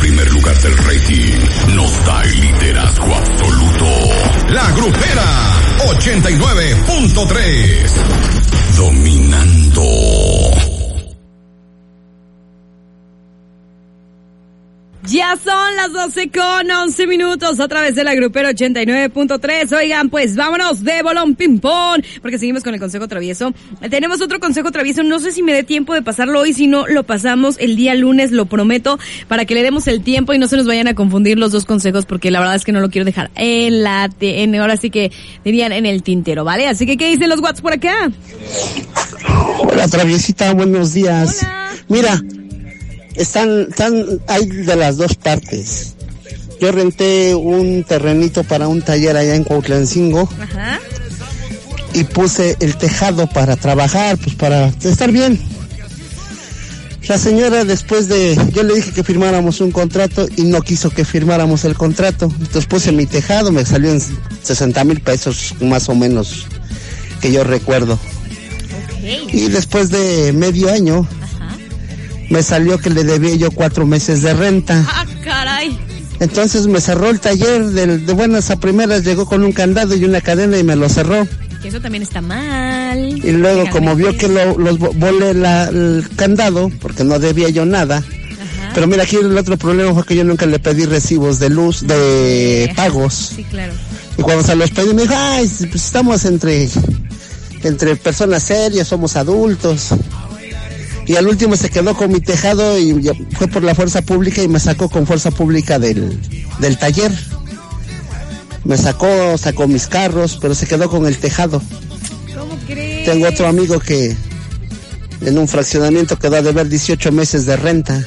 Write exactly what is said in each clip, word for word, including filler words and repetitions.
primer lugar del rating nos da el liderazgo absoluto. La Grupera ochenta y nueve punto tres. Dominando. Ya son las doce con once minutos a través de la Grupera ochenta y nueve punto tres. Oigan, pues vámonos de bolón ping-pong, porque seguimos con el consejo travieso. Tenemos otro consejo travieso, no sé si me dé tiempo de pasarlo hoy, si no lo pasamos el día lunes, lo prometo, para que le demos el tiempo y no se nos vayan a confundir los dos consejos, porque la verdad es que no lo quiero dejar en la T N, ahora sí que dirían en el tintero, ¿vale? Así que, ¿qué dicen los WhatsApp por acá? Hola, traviesita, buenos días. Hola. Mira, Están, están, hay de las dos partes. Yo renté un terrenito para un taller allá en Cuautlancingo. Ajá. Y puse el tejado para trabajar, pues para estar bien. La señora, después de, yo le dije que firmáramos un contrato y no quiso que firmáramos el contrato. Entonces puse mi tejado, me salió en sesenta mil pesos más o menos, que yo recuerdo. Okay. Y después de medio año, me salió que le debía yo cuatro meses de renta. Ah, caray. Entonces me cerró el taller, de, de buenas a primeras llegó con un candado y una cadena y me lo cerró. Que eso también está mal. Y luego como vio que lo, los volé la, el candado, porque no debía yo nada. Ajá. Pero mira, aquí el otro problema fue que yo nunca le pedí recibos de luz, de Ajá. pagos. Sí, claro. Y cuando se los pedí me dijo, ay, pues estamos entre, entre personas serias, somos adultos. Y al último se quedó con mi tejado y fue por la fuerza pública y me sacó con fuerza pública del, del taller. Me sacó, sacó mis carros, pero se quedó con el tejado. ¿Cómo crees? Tengo otro amigo que en un fraccionamiento quedó a deber dieciocho meses de renta.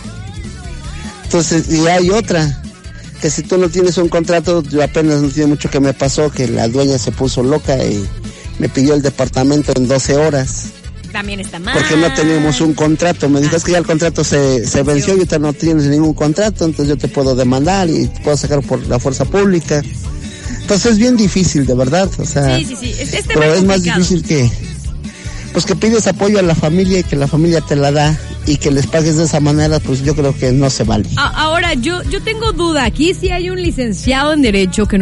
Entonces, y hay otra, que si tú no tienes un contrato, yo apenas no tiene mucho que me pasó, que la dueña se puso loca y me pidió el departamento en doce horas. También está mal. Porque no teníamos un contrato. Me dijo, ah, es que ya el contrato se, se venció y ahorita no tienes ningún contrato, entonces yo te puedo demandar y te puedo sacar por la fuerza pública. Entonces es bien difícil, de verdad. O sea, sí, sí, sí. Es, es pero es más difícil que, pues que pides apoyo a la familia y que la familia te la da y que les pagues de esa manera, pues yo creo que no se vale. Ahora, yo, yo tengo duda. Aquí sí hay un licenciado en Derecho que